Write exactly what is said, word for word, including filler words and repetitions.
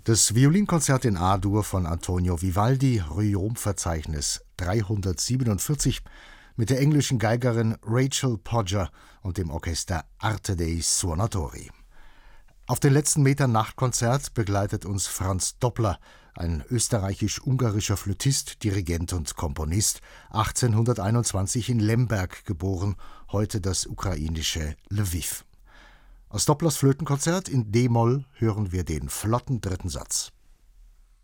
Das Violinkonzert in A-Dur von Antonio Vivaldi, Ryom-Verzeichnis dreihundertsiebenundvierzig, mit der englischen Geigerin Rachel Podger und dem Orchester Arte dei Suonatori. Auf den letzten Metern Nachtkonzert begleitet uns Franz Doppler, ein österreichisch-ungarischer Flötist, Dirigent und Komponist, achtzehnhunderteinundzwanzig in Lemberg geboren, heute das ukrainische Lwiw. Aus Dopplers Flötenkonzert in d-Moll hören wir den flotten dritten Satz.